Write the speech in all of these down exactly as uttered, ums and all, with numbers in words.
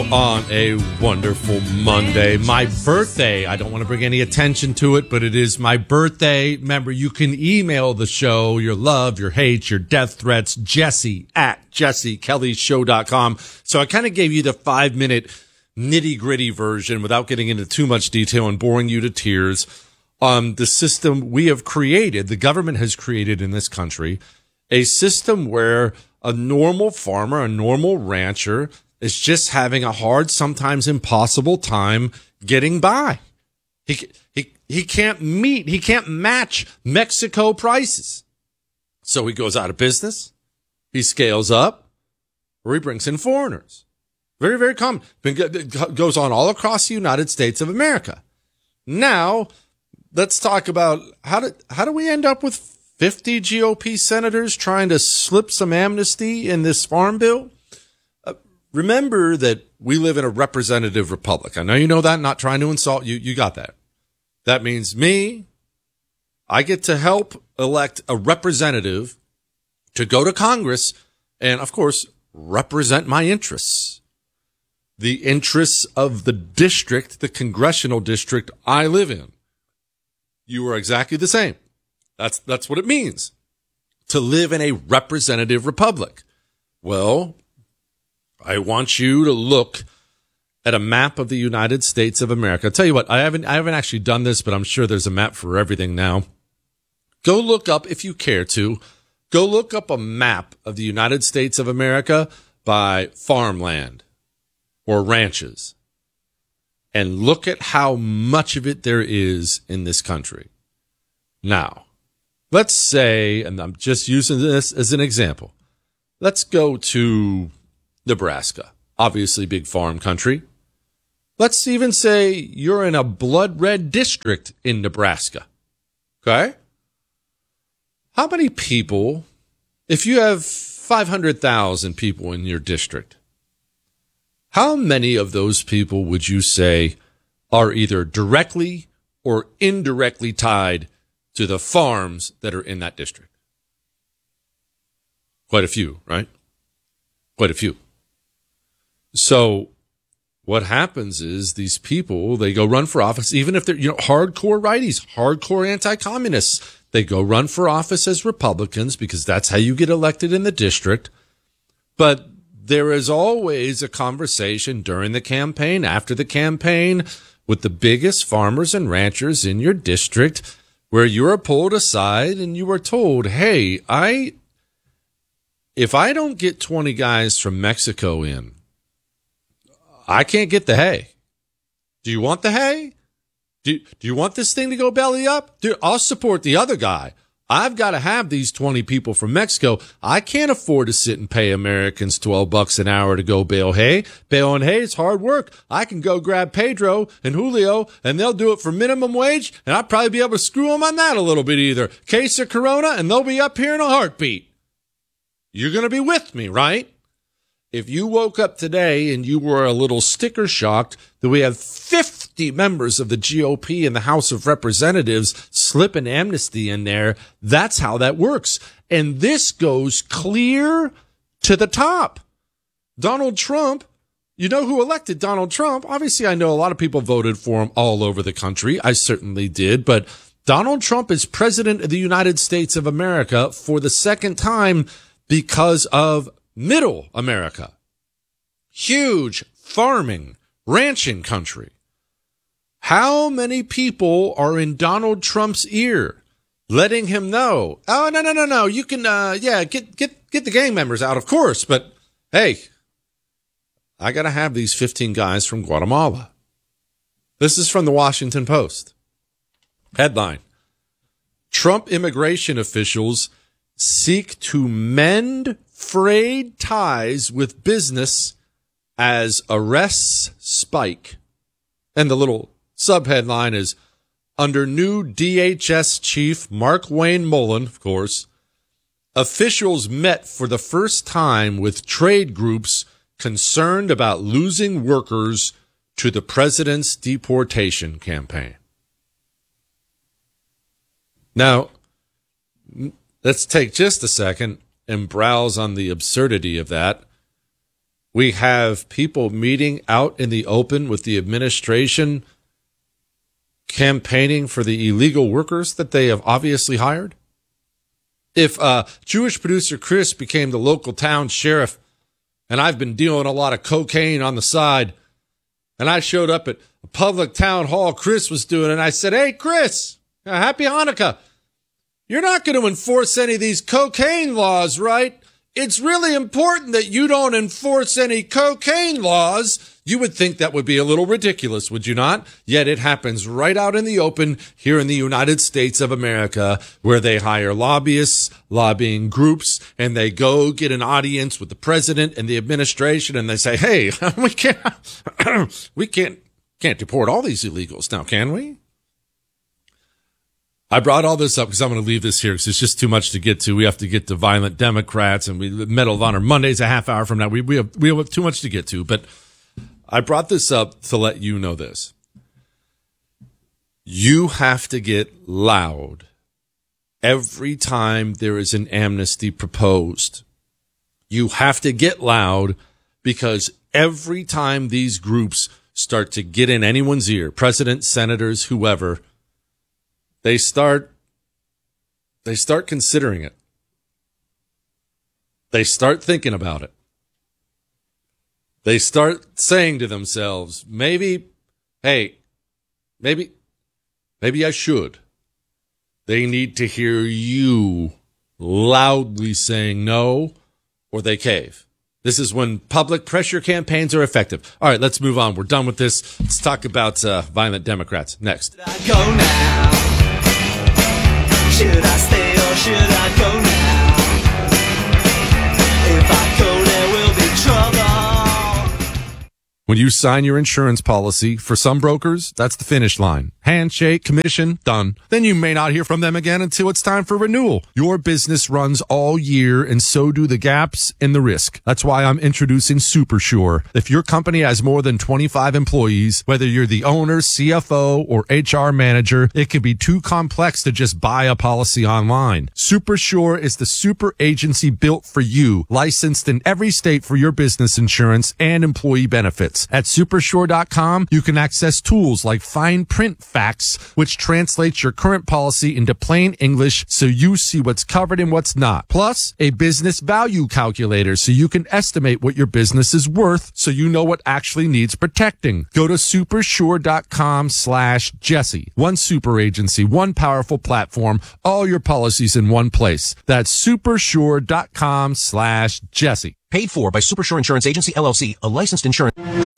On a wonderful Monday, my birthday. I don't want to bring any attention to it, but it is my birthday. Remember, you can email the show your love, your hate, your death threats, Jesse at jesse kelly show dot com. So I kind of gave you the five minute nitty gritty version without getting into too much detail and boring you to tears. Um, the system we have created, the government has created in this country, a system where a normal farmer, a normal rancher is just having a hard, sometimes impossible time getting by. He, he, he can't meet, he can't match Mexico prices. So he goes out of business, he scales up, or he brings in foreigners. Very, very common. It goes on all across the United States of America. Now, let's talk about how do, how do we end up with fifty G O P senators trying to slip some amnesty in this farm bill? Remember that we live in a representative republic. I know you know that, not trying to insult you. You got that. That means me, I get to help elect a representative to go to Congress and, of course, represent my interests. The interests of the district, the congressional district I live in. You are exactly the same. That's, that's what it means to live in a representative republic. Well, I want you to look at a map of the United States of America. I'll tell you what, I haven't, I haven't actually done this, but I'm sure there's a map for everything now. Go look up, if you care to, go look up a map of the United States of America by farmland or ranches and look at how much of it there is in this country. Now, let's say, and I'm just using this as an example, let's go to Nebraska, obviously big farm country. Let's even say you're in a blood red district in Nebraska. Okay? How many people, if you have five hundred thousand people in your district, how many of those people would you say are either directly or indirectly tied to the farms that are in that district? Quite a few, right? Quite a few. So what happens is these people, they go run for office, even if they're, you know, hardcore righties, hardcore anti-communists, they go run for office as Republicans because that's how you get elected in the district. But there is always a conversation during the campaign, after the campaign, with the biggest farmers and ranchers in your district where you are pulled aside and you are told, hey, I, if I don't get twenty guys from Mexico in, I can't get the hay. Do you want the hay? Do, do you want this thing to go belly up? Dude, I'll support the other guy. I've got to have these twenty people from Mexico. I can't afford to sit and pay Americans twelve bucks an hour to go bale hay. Baling hay is hard work. I can go grab Pedro and Julio, and they'll do it for minimum wage, and I'll probably be able to screw them on that a little bit either. Case of Corona, and they'll be up here in a heartbeat. You're going to be with me, right? If you woke up today and you were a little sticker shocked that we have fifty members of the G O P in the House of Representatives slip an amnesty in there, that's how that works. And this goes clear to the top. Donald Trump, you know who elected Donald Trump? Obviously, I know a lot of people voted for him all over the country. I certainly did. But Donald Trump is president of the United States of America for the second time because of Middle America. Huge farming, ranching country. How many people are in Donald Trump's ear letting him know, oh, no, no, no, no, you can, uh, yeah, get, get, get the gang members out, of course, but hey, I got to have these fifteen guys from Guatemala. This is from the Washington Post. Headline: Trump immigration officials seek to mend frayed ties with business as arrests spike. And the little subheadline is, under new D H S chief Markwayne Mullin, of course, officials met for the first time with trade groups concerned about losing workers to the president's deportation campaign. Now, let's take just a second and browse on the absurdity of that. We have people meeting out in the open with the administration campaigning for the illegal workers that they have obviously hired. If uh, Jewish producer Chris became the local town sheriff and I've been dealing a lot of cocaine on the side and I showed up at a public town hall Chris was doing and I said, hey, Chris, uh, happy Hanukkah. You're not going to enforce any of these cocaine laws, right? It's really important that you don't enforce any cocaine laws. You would think that would be a little ridiculous, would you not? Yet it happens right out in the open here in the United States of America, where they hire lobbyists, lobbying groups, and they go get an audience with the president and the administration, and they say, hey, we can't, we can't, can't deport all these illegals now, can we? I brought all this up because I'm going to leave this here because it's just too much to get to. We have to get to violent Democrats and we Medal of Honor Mondays a half hour from now. We we have, we have too much to get to, but I brought this up to let you know this. You have to get loud every time there is an amnesty proposed. You have to get loud because every time these groups start to get in anyone's ear, presidents, senators, whoever, They start, they start considering it. They start thinking about it. They start saying to themselves, maybe, hey, maybe, maybe I should. They need to hear you loudly saying no, or they cave. This is when public pressure campaigns are effective. All right, let's move on. We're done with this. Let's talk about uh, violent Democrats next. I go now. Should I stay or should I go now? If I go, there will be trouble. When you sign your insurance policy, for some brokers, that's the finish line. Handshake, commission, done. Then you may not hear from them again until it's time for renewal. Your business runs all year, and so do the gaps and the risk. That's why I'm introducing SuperSure. If your company has more than twenty-five employees, whether you're the owner, C F O, or H R manager, it can be too complex to just buy a policy online. SuperSure is the super agency built for you, licensed in every state for your business insurance and employee benefits. At supersure dot com, you can access tools like fine print facts, which translates your current policy into plain English so you see what's covered and what's not. Plus, a business value calculator so you can estimate what your business is worth so you know what actually needs protecting. Go to supersure dot com slash Jesse. One super agency, one powerful platform, all your policies in one place. That's supersure dot com slash Jesse. Paid for by Supersure Insurance Agency, L L C, a licensed insurance.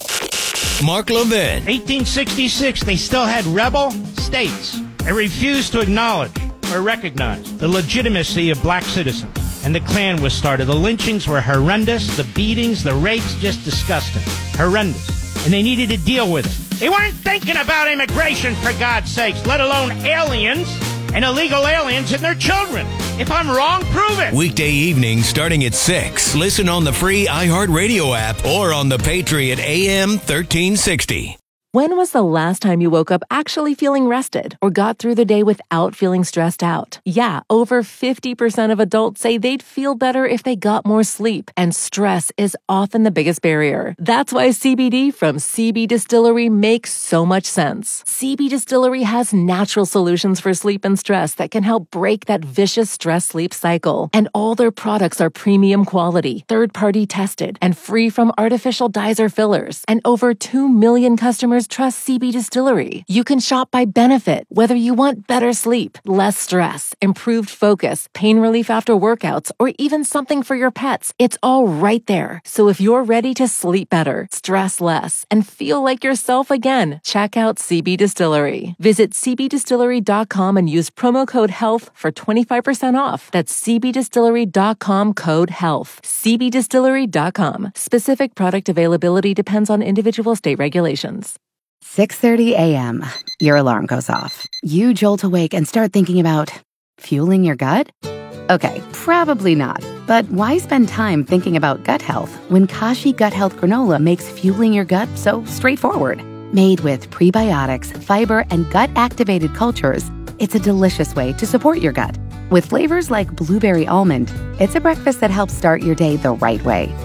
Mark Levin. eighteen sixty-six, they still had rebel states. They refused to acknowledge or recognize the legitimacy of black citizens. And the Klan was started. The lynchings were horrendous. The beatings, the rapes, just disgusting. Horrendous. And they needed to deal with it. They weren't thinking about immigration, for God's sakes, let alone aliens and illegal aliens and their children. If I'm wrong, prove it. Weekday evenings starting at six. Listen on the free iHeartRadio app or on the Patriot A M thirteen sixty. When was the last time you woke up actually feeling rested or got through the day without feeling stressed out? Yeah, over fifty percent of adults say they'd feel better if they got more sleep, and stress is often the biggest barrier. That's why C B D from C B Distillery makes so much sense. C B Distillery has natural solutions for sleep and stress that can help break that vicious stress-sleep cycle. And all their products are premium quality, third-party tested, and free from artificial dyes or fillers. And over two million customers trust C B Distillery. You can shop by benefit, whether you want better sleep, less stress, improved focus, pain relief after workouts, or even something for your pets. It's all right there. So if you're ready to sleep better, stress less, and feel like yourself again, check out C B Distillery. Visit c b distillery dot com and use promo code HEALTH for twenty-five percent off. That's c b distillery dot com code HEALTH. c b distillery dot com. Specific product availability depends on individual state regulations. six thirty a.m. Your alarm goes off. You jolt awake and start thinking about fueling your gut? Okay, probably not. But why spend time thinking about gut health when Kashi Gut Health Granola makes fueling your gut so straightforward? Made with prebiotics, fiber, and gut-activated cultures, it's a delicious way to support your gut. With flavors like blueberry almond, it's a breakfast that helps start your day the right way.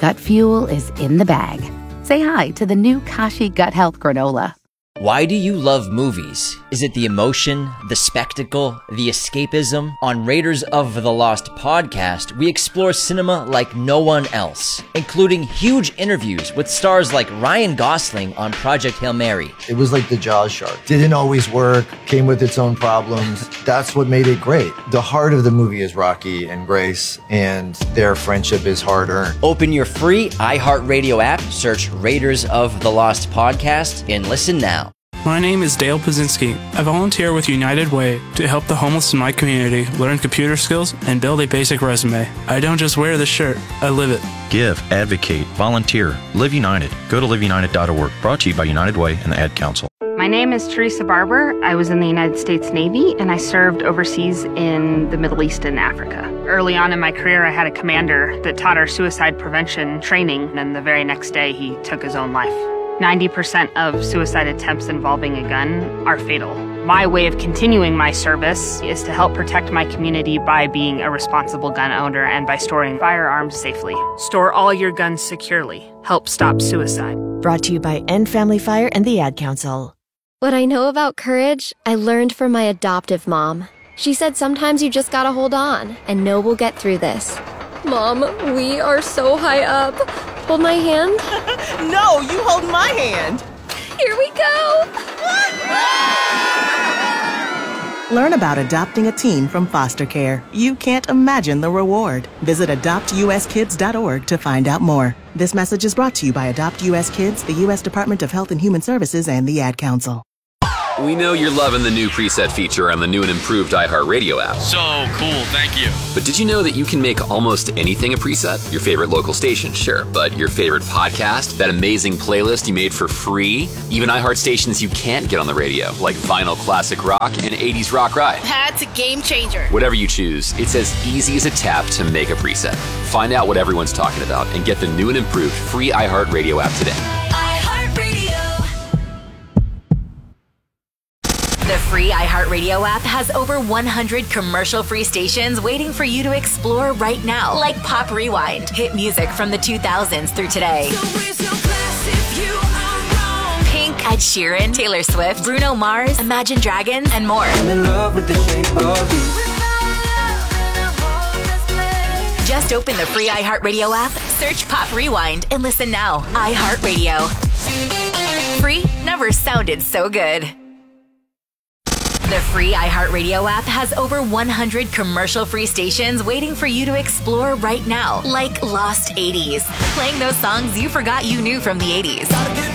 gut fuel is in the bag. Say hi to the new Kashi Gut Health Granola. Why do you love movies? Is it the emotion, the spectacle, the escapism? On Raiders of the Lost podcast, we explore cinema like no one else, including huge interviews with stars like Ryan Gosling on Project Hail Mary. It was like the Jaws shark. Didn't always work, came with its own problems. That's what made it great. The heart of the movie is Rocky and Grace, and their friendship is hard-earned. Open your free iHeartRadio app, search Raiders of the Lost podcast, and listen now. My name is Dale Pazinski. I volunteer with United Way to help the homeless in my community learn computer skills and build a basic resume. I don't just wear the shirt, I live it. Give, advocate, volunteer, Live United. Go to live united dot org. Brought to you by United Way and the Ad Council. My name is Teresa Barber. I was in the United States Navy and I served overseas in the Middle East and Africa. Early on in my career, I had a commander that taught our suicide prevention training, and the very next day he took his own life. ninety percent of suicide attempts involving a gun are fatal. My way of continuing my service is to help protect my community by being a responsible gun owner and by storing firearms safely. Store all your guns securely. Help stop suicide. Brought to you by End Family Fire and the Ad Council. What I know about courage, I learned from my adoptive mom. She said sometimes you just gotta hold on and know we'll get through this. Mom, we are so high up. Hold my hand. No, you hold my hand. Here we go. Learn about adopting a teen from foster care. You can't imagine the reward. Visit adopt u s kids dot org to find out more. This message is brought to you by Adopt U S Kids, the U S Department of Health and Human Services, and the Ad Council. We know you're loving the new preset feature on the new and improved iHeartRadio app. So cool, thank you. But did you know that you can make almost anything a preset? Your favorite local station, sure, but your favorite podcast, that amazing playlist you made for free, even iHeart stations you can't get on the radio, like Vinyl Classic Rock and eighties Rock Ride. That's a game changer. Whatever you choose, it's as easy as a tap to make a preset. Find out what everyone's talking about and get the new and improved free iHeartRadio app today. The free iHeartRadio app has over one hundred commercial-free stations waiting for you to explore right now, like Pop Rewind, hit music from the two thousands through today. Pink, Ed Sheeran, Taylor Swift, Bruno Mars, Imagine Dragons, and more. I'm in love with the shape of you. Just open the free iHeartRadio app, search Pop Rewind, and listen now. iHeartRadio. Free never sounded so good. The free iHeartRadio app has over one hundred commercial-free stations waiting for you to explore right now, like Lost eighties, playing those songs you forgot you knew from the eighties.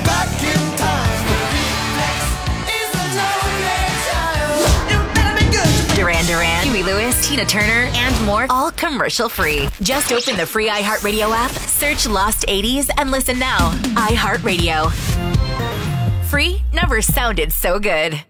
Duran Duran, Huey Lewis, Tina Turner, and more, all commercial-free. Just open the free iHeartRadio app, search Lost eighties, and listen now. iHeartRadio. Free never sounded so good.